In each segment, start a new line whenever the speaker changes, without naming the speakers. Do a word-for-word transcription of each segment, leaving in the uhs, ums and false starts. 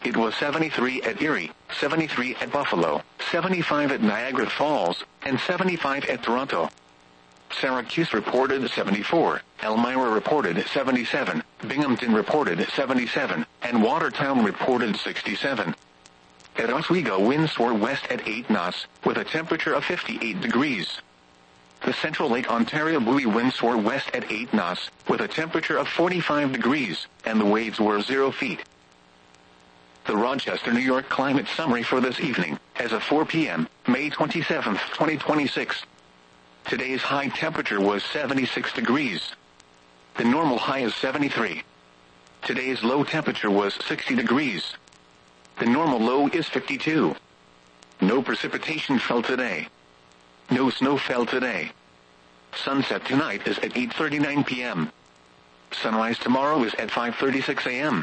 It was seventy-three at Erie, seventy-three at Buffalo, seventy-five at Niagara Falls, and seventy-five at Toronto. Syracuse reported seventy-four, Elmira reported seventy-seven, Binghamton reported seventy-seven, and Watertown reported sixty-seven. At Oswego, winds were west at eight knots, with a temperature of fifty-eight degrees. The Central Lake Ontario buoy winds were west at eight knots, with a temperature of forty-five degrees, and the waves were zero feet. The Rochester, New York climate summary for this evening, as of four p.m., May twenty-seventh, twenty twenty-six. Today's high temperature was seventy-six degrees. The normal high is seventy-three. Today's low temperature was sixty degrees. The normal low is fifty-two. No precipitation fell today. No snow fell today. Sunset tonight is at eight thirty-nine p.m. Sunrise tomorrow is at five thirty-six a.m.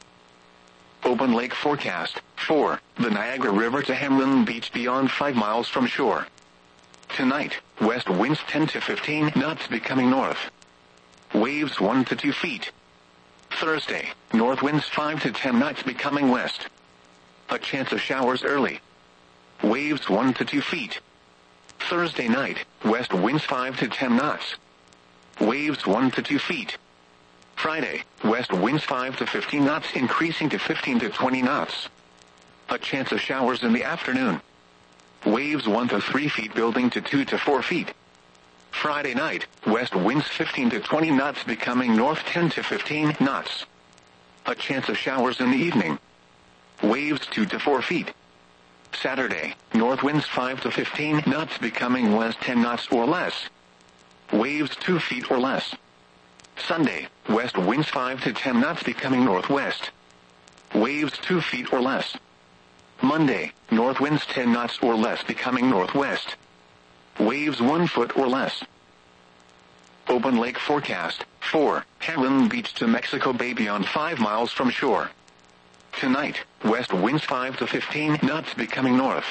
Open lake forecast. four. The Niagara River to Hamlin Beach beyond five miles from shore. Tonight, west winds ten to fifteen knots becoming north. Waves one to two feet. Thursday, north winds five to ten knots becoming west. A chance of showers early. Waves one to two feet. Thursday night, west winds five to ten knots. Waves one to two feet. Friday, west winds five to fifteen knots increasing to fifteen to twenty knots. A chance of showers in the afternoon. Waves one to three feet building to two to four feet. Friday night, west winds fifteen to twenty knots becoming north ten to fifteen knots. A chance of showers in the evening. Waves two to four feet. Saturday, north winds five to fifteen knots becoming west ten knots or less. Waves two feet or less. Sunday, west winds five to ten knots becoming northwest. Waves two feet or less. Monday, north winds ten knots or less becoming northwest. Waves one foot or less. Open lake forecast. four. Hamlin Beach to Mexico Bay beyond five miles from shore. Tonight, west winds five to fifteen knots becoming north.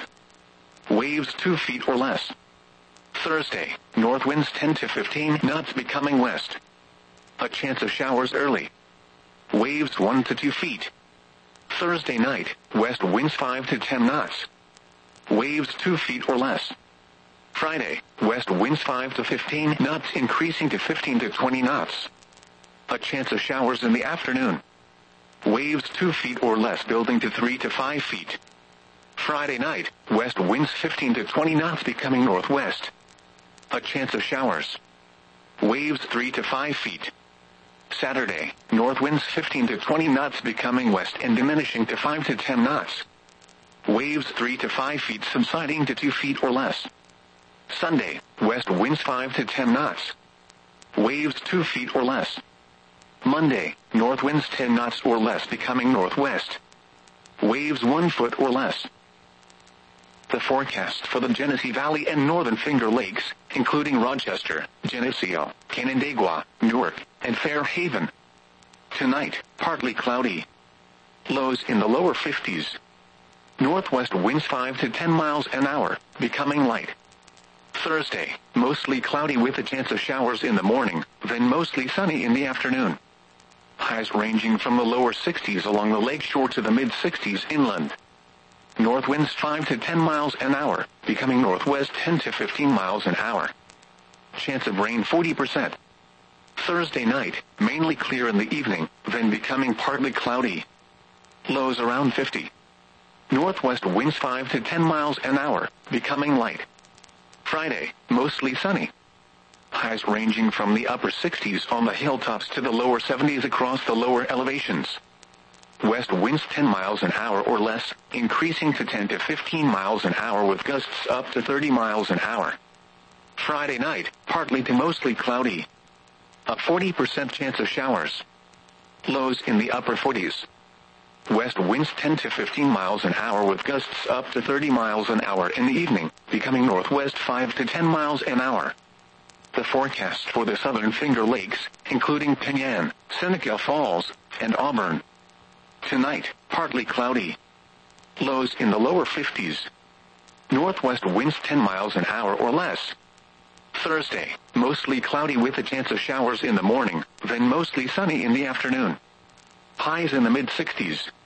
Waves two feet or less. Thursday, north winds ten to fifteen knots becoming west. A chance of showers early. Waves one to two feet. Thursday night, west winds five to ten knots. Waves two feet or less. Friday, west winds five to fifteen knots increasing to fifteen to twenty knots. A chance of showers in the afternoon. Waves two feet or less building to three to five feet. Friday night, west winds fifteen to twenty knots becoming northwest. A chance of showers. Waves three to five feet. Saturday, north winds fifteen to twenty knots becoming west and diminishing to five to ten knots. Waves three to five feet subsiding to two feet or less. Sunday, west winds five to ten knots. Waves two feet or less. Monday, north winds ten knots or less becoming northwest. Waves one foot or less. The forecast for the Genesee Valley and Northern Finger Lakes, including Rochester, Geneseo, Canandaigua, Newark, and Fairhaven. Tonight, partly cloudy. Lows in the lower fifties. Northwest winds five to ten miles an hour, becoming light. Thursday, mostly cloudy with a chance of showers in the morning, then mostly sunny in the afternoon. Highs ranging from the lower sixties along the lakeshore to the mid-sixties inland. North winds five to ten miles an hour, becoming northwest ten to fifteen miles an hour. Chance of rain forty percent. Thursday night, mainly clear in the evening, then becoming partly cloudy. Lows around fifty. Northwest winds five to ten miles an hour, becoming light. Friday, mostly sunny. Highs ranging from the upper sixties on the hilltops to the lower seventies across the lower elevations. West winds ten miles an hour or less, increasing to ten to fifteen miles an hour with gusts up to thirty miles an hour. Friday night, partly to mostly cloudy. A forty percent chance of showers. Lows in the upper forties. West winds ten to fifteen miles an hour with gusts up to thirty miles an hour in the evening, becoming northwest five to ten miles an hour. The forecast for the Southern Finger Lakes, including Penyan, Seneca Falls, and Auburn. Tonight, partly cloudy. Lows in the lower fifties. Northwest winds ten miles an hour or less. Thursday, mostly cloudy with a chance of showers in the morning, then mostly sunny in the afternoon. Highs in the mid-sixties.